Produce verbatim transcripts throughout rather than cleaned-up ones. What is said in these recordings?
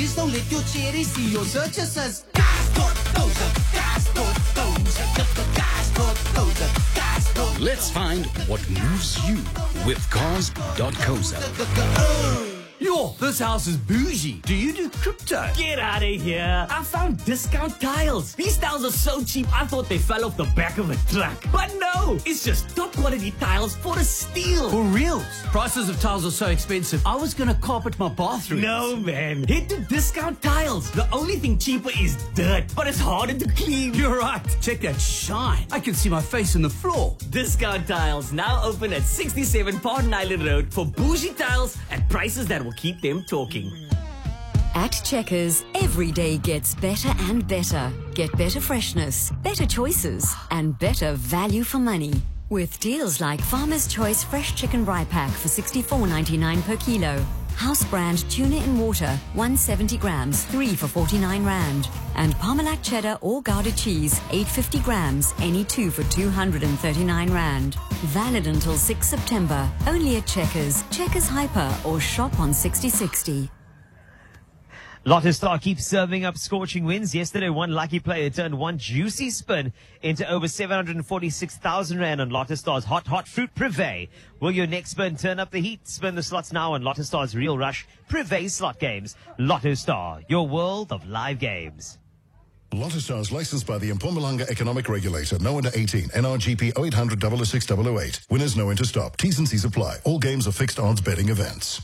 Please don't let your cherry see your search us as Gas Got Dozer, Gas Got Dozer, Gas Got Dozer, Gas Got. Let's find what moves you with cars dot coza. Yo, this house is bougie. Do you do crypto? Get out of here. I found discount tiles. These tiles are so cheap, I thought they fell off the back of a truck. But no, it's just top quality tiles for a steal. For reals? Prices of tiles are so expensive. I was gonna carpet my bathroom. No, man. Head to Discount Tiles. The only thing cheaper is dirt, but it's harder to clean. You're right. Check that shine. I can see my face in the floor. Discount Tiles, now open at sixty-seven Pardon Island Road for bougie tiles at prices that will keep them talking. At Checkers, every day gets better and better. Get better freshness, better choices, and better value for money. With deals like Farmer's Choice Fresh Chicken Rye Pack for sixty-four ninety-nine per kilo. House brand tuna in water, one hundred seventy grams, three for forty-nine rand. And Parmalat cheddar or Gouda cheese, eight hundred fifty grams, any two for two hundred thirty-nine rand. Valid until sixth September. Only at Checkers, Checkers Hyper, or shop on sixty sixty. Lotto Star keeps serving up scorching wins. Yesterday, one lucky player turned one juicy spin into over seven hundred forty-six thousand rand on Lotto Star's Hot Hot Fruit Privé. Will your next spin turn up the heat? Spin the slots now on Lotto Star's Real Rush Privé slot games. Lotto Star, your world of live games. Lotto Star is licensed by the Mpumalanga Economic Regulator. No under eighteen. N R G P oh eight hundred, oh oh six, oh oh eight. Winners know when to stop. T's and C's apply. All games are fixed odds betting events.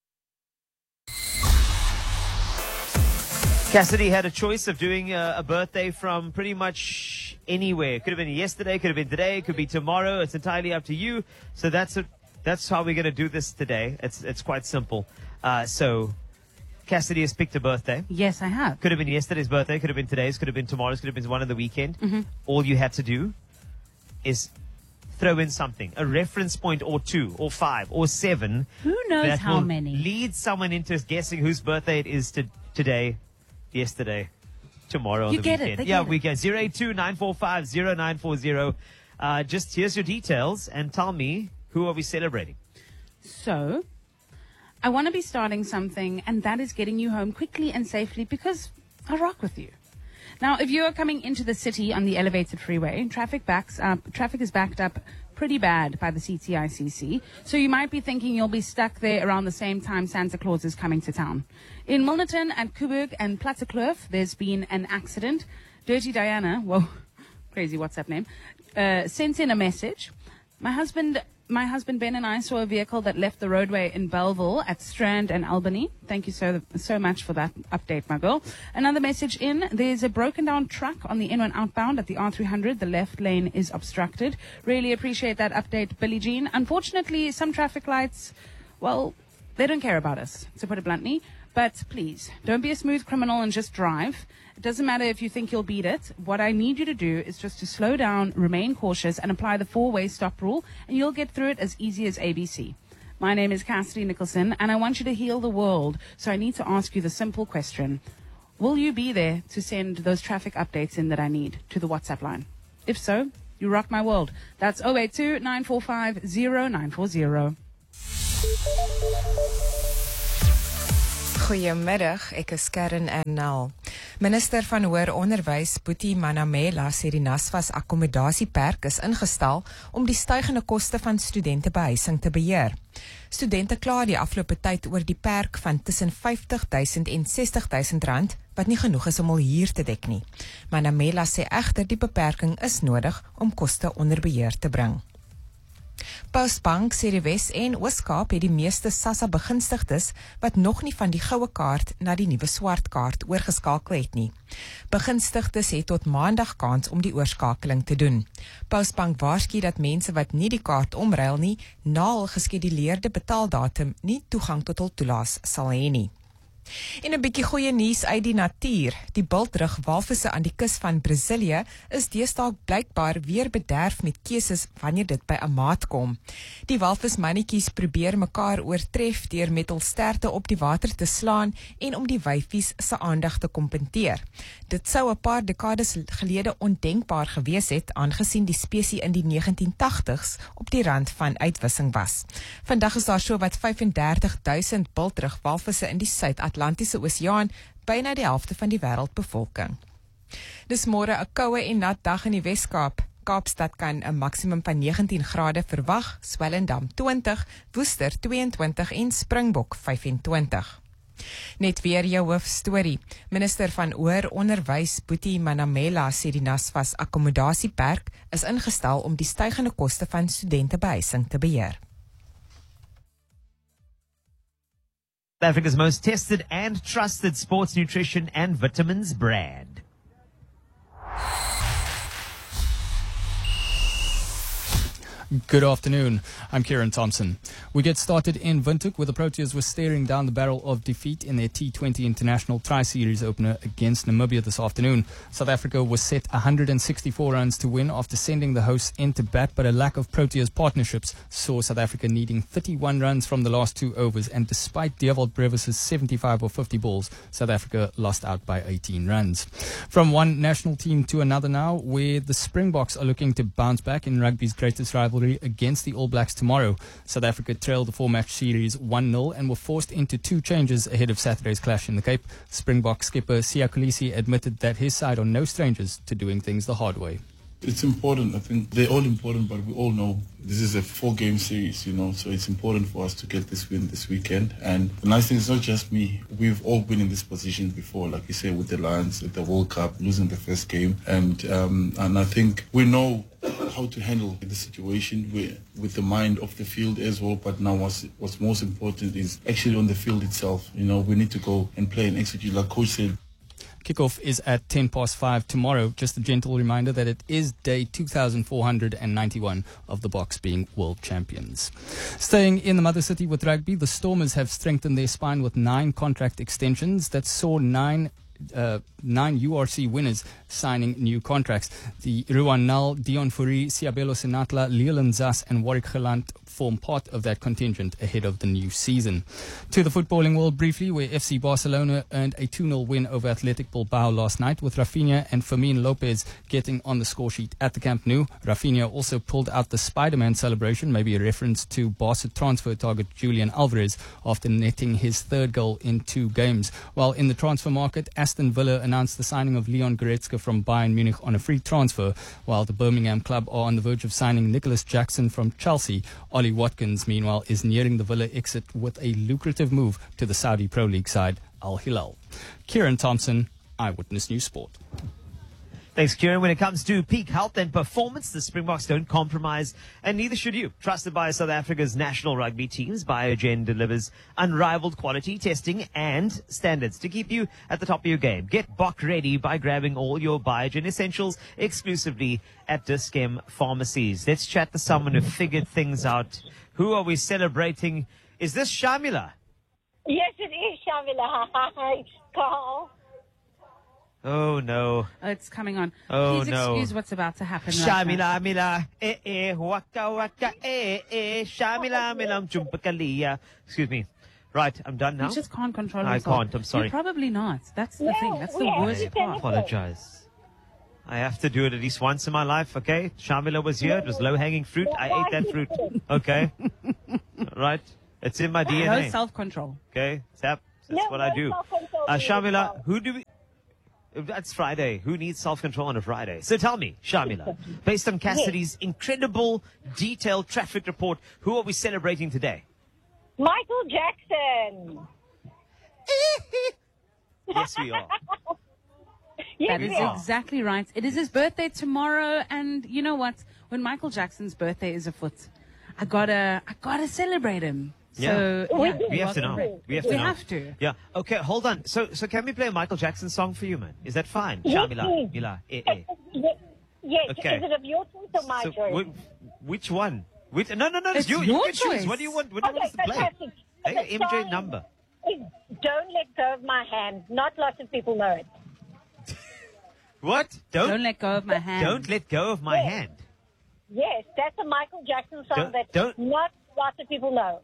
Cassidy had a choice of doing a, a birthday from pretty much anywhere. It could have been yesterday, could have been today, could be tomorrow. It's entirely up to you. So that's a, that's how we're going to do this today. It's it's quite simple. Uh, so Cassidy has picked a birthday. Yes, I have. Could have been yesterday's birthday, could have been today's, could have been tomorrow's, could have been one of the weekend. Mm-hmm. All you had to do is throw in something, a reference point or two or five or seven. Who knows that how will many? Lead someone into guessing whose birthday it is to, today. Yesterday, tomorrow, You the get it, weekend. they Yeah, get it. we get zero eight two nine four five zero nine four zero. Uh, just here's your details and tell me, who are we celebrating? So, I want to be starting something, and that is getting you home quickly and safely because I rock with you. Now, if you are coming into the city on the elevated freeway, traffic backs up. Traffic is backed up pretty bad by the C T I C C. So you might be thinking you'll be stuck there around the same time Santa Claus is coming to town. In Milnerton, at Coburg and Plattekloof, there's been an accident. Dirty Diana, whoa, crazy WhatsApp name, uh, sent in a message. My husband... My husband Ben and I saw a vehicle that left the roadway in Belleville at Strand and Albany. Thank you so so much for that update, my girl. Another message in. There's a broken down truck on the N one outbound at the R three hundred. The left lane is obstructed. Really appreciate that update, Billie Jean. Unfortunately, some traffic lights, well, they don't care about us, to put it bluntly. But please, don't be a smooth criminal and just drive. It doesn't matter if you think you'll beat it. What I need you to do is just to slow down, remain cautious, and apply the four-way stop rule, and you'll get through it as easy as A B C. My name is Cassidy Nicholson, and I want you to heal the world, so I need to ask you the simple question. Will you be there to send those traffic updates in that I need to the WhatsApp line? If so, you rock my world. That's oh eight two nine four five zero nine four zero. Goeiemiddag, ek is Karen Ernal. Minister van Hoër Onderwys, Boetie Manamela, sê die NSFAS akkommodasieperk is ingestel om die stygende koste van studente behuising te beheer. Studente kla die afgelope tyd oor die perk van tussen vyftig duisend en sestig duisend rand, wat nie genoeg is om hul huur te dek nie. Manamela sê egter die beperking is nodig om koste onder beheer te bring. Postbank sê die Wes en Oos-Kaap het die meeste SASSA begunstigdes wat nog nie van die goue kaart na die nuwe swart kaart oorgeskakel het nie. Begunstigdes het tot maandag kans om die oorskakeling te doen. Postbank waarsku dat mense wat nie die kaart omruil nie, na hul geskeduleerde betaaldatum nie toegang tot hul toelaas sal hê nie. En 'n bietjie goeie nuus uit die natuur. Die bultrug walvisse aan die kus van Brasilië is deesdae blykbaar weer bederf met keuses wanneer dit by 'n maat kom. Die walvismannetjies probeer mekaar oortref deur met hul sterte op die water te slaan en om die wyfies se aandag te kompenteer. Dit sou 'n paar dekades gelede ondenkbaar gewees het, aangesien die spesie in die negentien tagtigs op die rand van uitwissing was. Vandag is daar so wat vyf en dertig duisend bultrug walvisse in die Suid-Atlantiek Atlantiese Oseaan, byna die helfte van die wêreldbevolking. Dis môre 'n koue en nat dag in die Wes-Kaap. Kaapstad kan 'n maksimum van negentien grade verwag, Swellendam twintig, Woester tweeëntwintig en Springbok vyfentwintig. Net weer jou hoofstorie. Minister van Hoër Onderwys, Boetie Manamela, sê die NSFAS akkommodasieperk is ingestel om die stygende koste van studentebehuising te beheer. Africa's most tested and trusted sports nutrition and vitamins brand. Good afternoon. I'm Kieran Thompson. We get started in Windhoek, where the Proteas were staring down the barrel of defeat in their T twenty International Tri-Series opener against Namibia this afternoon. South Africa was set one hundred sixty-four runs to win after sending the hosts into bat, but a lack of Proteas partnerships saw South Africa needing thirty-one runs from the last two overs, and despite Dewald Brevis' seventy-five or fifty balls, South Africa lost out by eighteen runs. From one national team to another now, where the Springboks are looking to bounce back in rugby's greatest rivalry against the All Blacks tomorrow. South Africa trailed the four-match series one nil and were forced into two changes ahead of Saturday's clash in the Cape. Springbok skipper Siya Kolisi admitted that his side are no strangers to doing things the hard way. It's important. I think they're all important, but we all know this is a four-game series, you know, so it's important for us to get this win this weekend. And the nice thing is not just me. We've all been in this position before, like you say, with the Lions, at the World Cup, losing the first game. And um, and I think we know how to handle the situation with, with the mind of the field as well. But now what's, what's most important is actually on the field itself. You know, we need to go and play and execute, like Coach said. Kickoff is at ten past five tomorrow. Just a gentle reminder that it is day two thousand four hundred ninety-one of the Boks being world champions. Staying in the mother city with rugby, the Stormers have strengthened their spine with nine contract extensions that saw nine Uh, nine U R C winners signing new contracts. The Ruan Nal, Dion Fourie, Siabelo Senatla, Leland Zas and Warwick Gelant form part of that contingent ahead of the new season. To the footballing world briefly, where F C Barcelona earned a two nil win over Athletic Bilbao last night, with Rafinha and Fermin Lopez getting on the score sheet at the Camp Nou. Rafinha also pulled out the Spider-Man celebration, maybe a reference to Barca transfer target Julian Alvarez, after netting his third goal in two games. While in the transfer market, Aston Villa announced the signing of Leon Goretzka from Bayern Munich on a free transfer, while the Birmingham club are on the verge of signing Nicholas Jackson from Chelsea. Ollie Watkins, meanwhile, is nearing the Villa exit with a lucrative move to the Saudi Pro League side, Al Hilal. Kieran Thompson, Eyewitness News Sport. Thanks, Kieran. When it comes to peak health and performance, the Springboks don't compromise, and neither should you. Trusted by South Africa's national rugby teams, Biogen delivers unrivaled quality, testing, and standards to keep you at the top of your game. Get Bok ready by grabbing all your Biogen essentials exclusively at Dis-Chem pharmacies. Let's chat to someone who figured things out. Who are we celebrating? Is this Shamila? Yes, it is Shamila. Hi, Carl. Oh, no. Oh, it's coming on. Oh, Please no. excuse what's about to happen right now. Shamila, mila, eh, eh, waka, waka, eh, eh, Shamila, milam, chumpakalia. Excuse me. Right, I'm done now. You just can't control I yourself. can't, I'm sorry. You're probably not. That's the No, thing. That's we the have worst to part. finish Apologize. I have to do it at least once in my life, okay? Shamila was here. It was low-hanging fruit. I ate that fruit. Okay? Right? It's in my D N No A. self-control. Okay? Tap. That's No, what I no do. self-control Uh, needed, Shamila, Carl. who do we... That's Friday. Who needs self-control on a Friday? So tell me, Shamila, based on Cassidy's incredible, detailed traffic report, who are we celebrating today? Michael Jackson. Yes, we are. Yes, That is we are. exactly right. It is his birthday tomorrow, and you know what? When Michael Jackson's birthday is afoot, I gotta, I gotta celebrate him. Yeah. So We yeah, do. We have to know. Welcome. We have to We know. have to. Yeah. Okay, hold on. So, so can we play a Michael Jackson song for you, man? Is that fine? Yes, Shamila, please. Mila, eh, eh. Yes, yes. Okay. Is it of your choice or my So, choice? wh- which one? Which? No, no, no. It's It's you. You your can choose. choice. What do you want? What do you Okay, want us to play? fantastic. Hey, The M J song number. is Don't Let Go of My Hand. Not lots of people know it. What? Don't Don't let go of my hand. don't let go of my Yes. hand. Yes, that's a Michael Jackson song Don't- that don't- not lots of people know.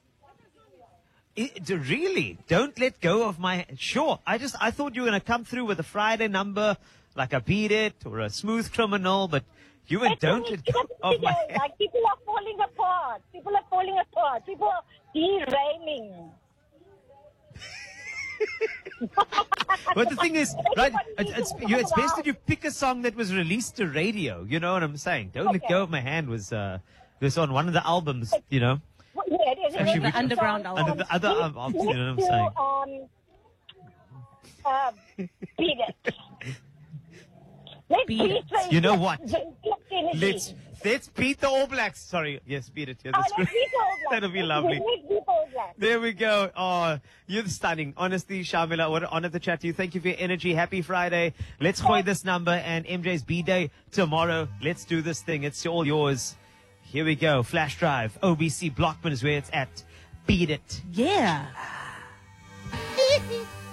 It, really? Don't let go of my hand. Sure. I just I thought you were gonna come through with a Friday number, like a Beat It or a Smooth Criminal, but you went It's don't only let go just of my today. hand. Like people are falling apart. People are falling apart. People are derailing. But the thing is, right, it's, it's, you, it's best that you pick a song that was released to radio. You know what I'm saying? Don't Let Okay. Go of My Hand was, uh, was on one of the albums, you know. Well, yeah, it is. Actually, It we- was a underground song Under from- the other let's- albums, you know what I'm let's do, Um, uh, beat it. Let's Beat beat it. the- You know what? the Tennessee. Let's, let's beat the All Blacks. Sorry, yes, beat it. Yeah, Oh, that's let's great. beat the All Blacks. That'll be Let's- lovely. Let's beat the All Blacks. There we go. Oh, you're stunning. Honestly, Shamila, what an honor to chat to you. Thank you for your energy. Happy Friday. Let's hoy this number and M J's B-Day tomorrow. Let's do this thing. It's all yours. Here we go. Flash Drive. O B C Blockman is where it's at. Beat it. Yeah.